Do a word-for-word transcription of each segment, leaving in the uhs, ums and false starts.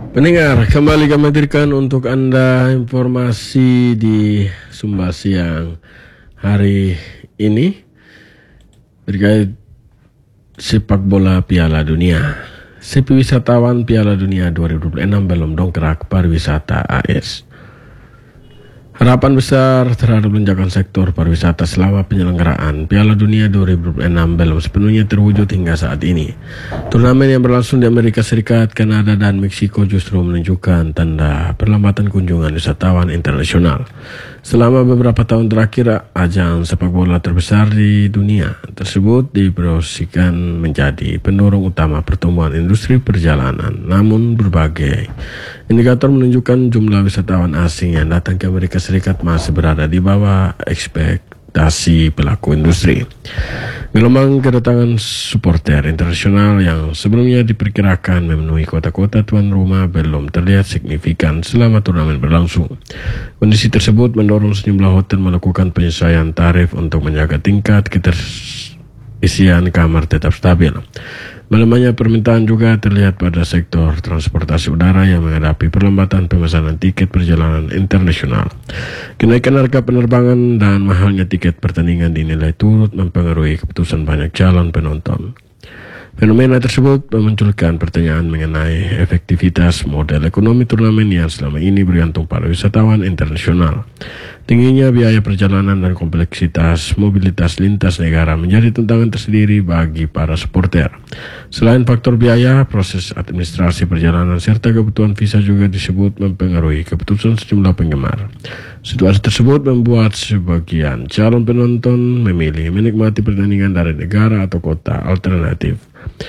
Pendengar, kembali kami hadirkan untuk Anda informasi di Sumba Siang hari ini terkait sepak bola Piala Dunia. Sepi wisatawan Piala Dunia dua ribu dua puluh enam belum dongkrak pariwisata A S. Harapan besar terhadap lonjakan sektor pariwisata selama penyelenggaraan Piala Dunia dua ribu dua puluh enam belum sepenuhnya terwujud hingga saat ini. Turnamen yang berlangsung di Amerika Serikat, Kanada, dan Meksiko justru menunjukkan tanda perlambatan kunjungan wisatawan internasional. Selama beberapa tahun terakhir, ajang sepak bola terbesar di dunia tersebut diproyeksikan menjadi pendorong utama pertumbuhan industri perjalanan. Namun berbagai indikator menunjukkan jumlah wisatawan asing yang datang ke Amerika Serikat masih berada di bawah ekspektasi pelaku industri. Gelombang kedatangan supporter internasional yang sebelumnya diperkirakan memenuhi kota-kota tuan rumah belum terlihat signifikan selama turnamen berlangsung. Kondisi tersebut mendorong sejumlah hotel melakukan penyesuaian tarif untuk menjaga tingkat keterisian kamar tetap stabil. Melemahnya permintaan juga terlihat pada sektor transportasi udara yang menghadapi perlambatan pemesanan tiket perjalanan internasional. Kenaikan harga penerbangan dan mahalnya tiket pertandingan dinilai turut mempengaruhi keputusan banyak calon penonton. Fenomena tersebut memunculkan pertanyaan mengenai efektivitas model ekonomi turnamen yang selama ini bergantung pada wisatawan internasional. Tingginya biaya perjalanan dan kompleksitas mobilitas lintas negara menjadi tantangan tersendiri bagi para supporter. Selain faktor biaya, proses administrasi perjalanan serta kebutuhan visa juga disebut mempengaruhi keputusan sejumlah penggemar. Situasi tersebut membuat sebagian calon penonton memilih menikmati pertandingan dari negara atau kota alternatif.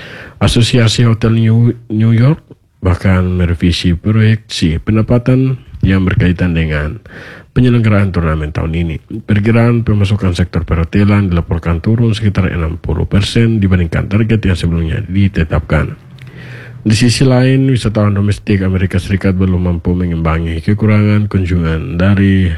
Asosiasi Hotel New, New York bahkan merevisi proyeksi pendapatan yang berkaitan dengan penyelenggaraan turnamen tahun ini. Perkiraan pemasukan sektor perhotelan dilaporkan turun sekitar enam puluh persen dibandingkan target yang sebelumnya ditetapkan. Di sisi lain, wisatawan domestik Amerika Serikat belum mampu mengimbangi kekurangan kunjungan dari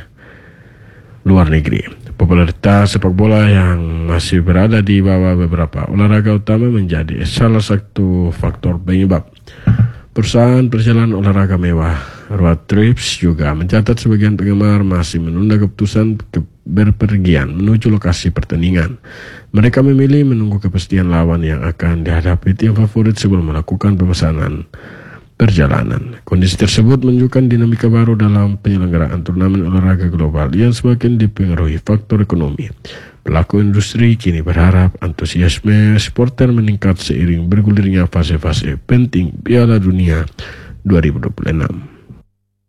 luar negeri. Popularitas sepak bola yang masih berada di bawah beberapa olahraga utama menjadi salah satu faktor penyebab. Perusahaan perjalanan olahraga mewah Road Trips juga mencatat sebagian penggemar masih menunda keputusan ke berpergian menuju lokasi pertandingan. Mereka memilih menunggu kepastian lawan yang akan dihadapi tim favorit sebelum melakukan pemesanan perjalanan. Kondisi tersebut menunjukkan dinamika baru dalam penyelenggaraan turnamen olahraga global yang semakin dipengaruhi faktor ekonomi. Pelaku industri kini berharap antusiasme supporter meningkat seiring bergulirnya fase-fase penting Piala Dunia dua ribu dua puluh enam.